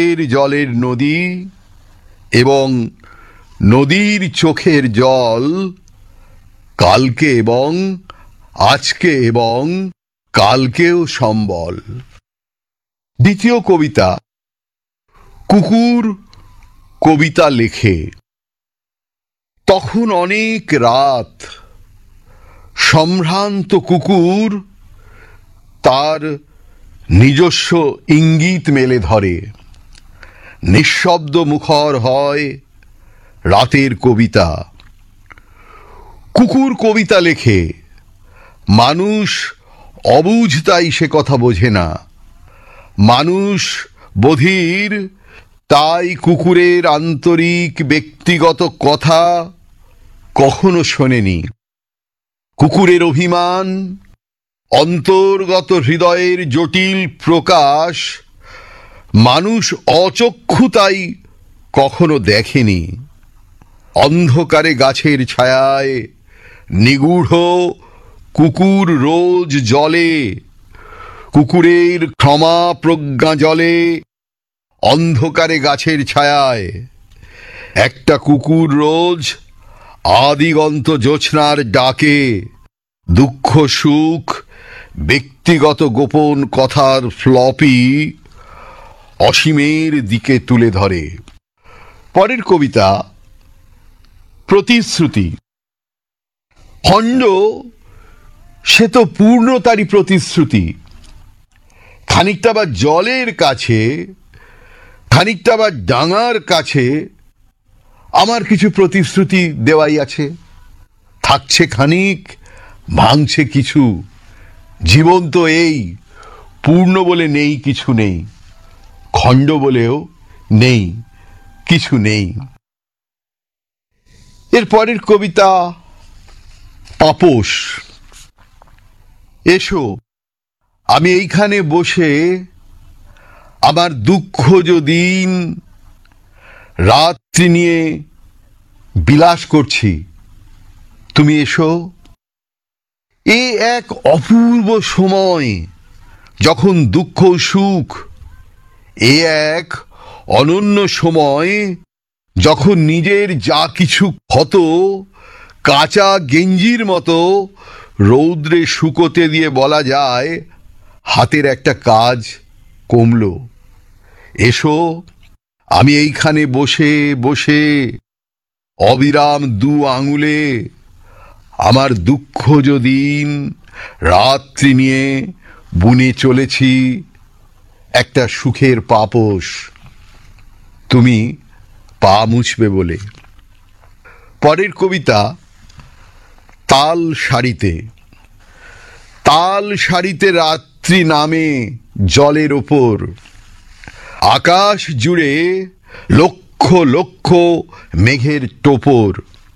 চোখের জলের নদী এবং নদীর চোখের জল কালকে এবং আজকে এবং কালকেও সম্বল। দ্বিতীয় কবিতা। কুকুর কবিতা লেখে। তখন অনেক রাত, সম্ভ্রান্ত কুকুর তার নিজস্ব ইঙ্গিত মেলে ধরে। নিঃশব্দ মুখর হয় রাতের কবিতা। কুকুর কবিতা লেখে, মানুষ অবুঝ তাই সে কথা বোঝে না। মানুষ বধির তাই কুকুরের আন্তরিক ব্যক্তিগত কথা কখনো শোনেনি। কুকুরের অভিমান অন্তর্গত হৃদয়ের জটিল প্রকাশ মানুষ অচক্ষু তাই কখনো দেখেনি। অন্ধকারে গাছের ছায়ায় নিগূঢ় কুকুর রোজ জলে। কুকুরের ক্ষমা প্রজ্ঞা জলে অন্ধকারে গাছের ছায়ায়। একটা কুকুর রোজ আদিগন্ত জ্যোৎস্নার ডাকে দুঃখ সুখ ব্যক্তিগত গোপন কথার ফ্লপি অসীমের দিকে তুলে ধরে। পরের কবিতা প্রতিশ্রুতি। খণ্ড সে তো পূর্ণতারই প্রতিশ্রুতি। খানিকটা বা জলের কাছে, খানিকটা বা ডাঙার কাছে আমার কিছু প্রতিশ্রুতি দেওয়াই আছে। থাকছে খানিক, ভাঙছে কিছু। জীবন তো এই, পূর্ণ বলে নেই কিছু নেই, খণ্ড বলেও নেই কিছু নেই। এর পরের কবিতা পাপোশ। এসো, আমি এইখানে বসে আমার দুঃখ দিন রাত্রি নিয়ে বিলাস করছি। তুমি এসো। এ এক অপূর্ব সময় যখন দুঃখ সুখ, এ এক অনন্য সময় যখন নিজের যা কিছু ক্ষত কাঁচা গেঞ্জির মতো রৌদ্রে শুকোতে দিয়ে বলা যায় হাতের একটা কাজ কমলো। এসো, আমি এইখানে বসে বসে অবিরাম দু আঙুলে আমার দুঃখ দিন রাত্রি নিয়ে বুনে চলেছি একটা সুখের পাপোশ, তুমি পা মুছবে বলে। পরের কবিতা তাল সারিতে। তাল সারিতে রাত্রি নামে জলের ওপর। আকাশ জুড়ে লক্ষ লক্ষ মেঘের টোপর।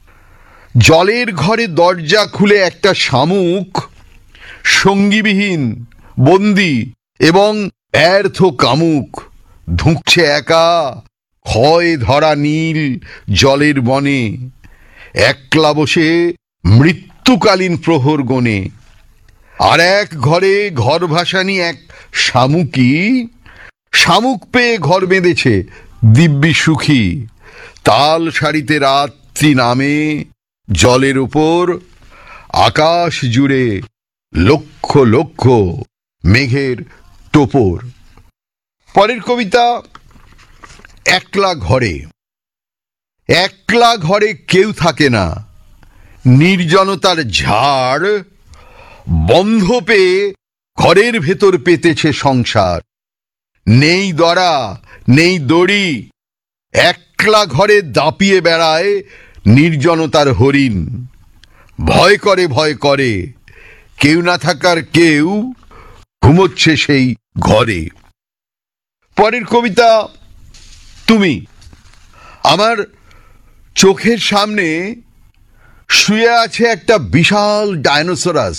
জলের ঘরে দরজা খুলে একটা শামুক সঙ্গীবিহীন বন্দি এবং ব্যর্থ কামুক ধুঁকছে একা ক্ষয় ধরা নীল জলের বনে। একলা বসে মৃত্যুকালীন প্রহর গণে। আর এক ঘরে ঘর ভাসানি এক শামুকি শামুক পেয়ে ঘর বেঁধেছে দিব্যি সুখী। তাল সারিতে রাত্রি নামে জলের উপর। আকাশ জুড়ে লক্ষ লক্ষ মেঘের টোপর। পরের কবিতা একলা ঘরে। একলা ঘরে কেউ থাকে না। নির্জনতার ঝাড় বন্ধ পেয়ে ঘরের ভেতর পেতেছে সংসার। নেই দরা নেই দড়ি, একলা ঘরে দাপিয়ে বেড়ায় নির্জনতার হরিণ। ভয় করে ভয় করে, কেউ না থাকার কেউ ঘুমোচ্ছে সেই ঘরে। পরের কবিতা তুমি। আমার চোখের সামনে শুয়ে আছে একটা বিশাল ডায়নোসরাস।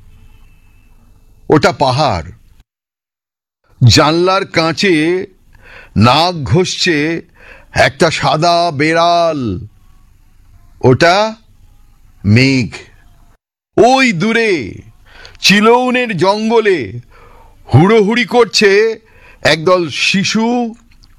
ওটা পাহাড়। জানলার কাঁচে নাক ঘষছে একটা সাদা বেড়াল। ওটা মেঘ। ওই দূরে চিলৌনের জঙ্গলে হুড়োহুড়ি করছে একদল শিশু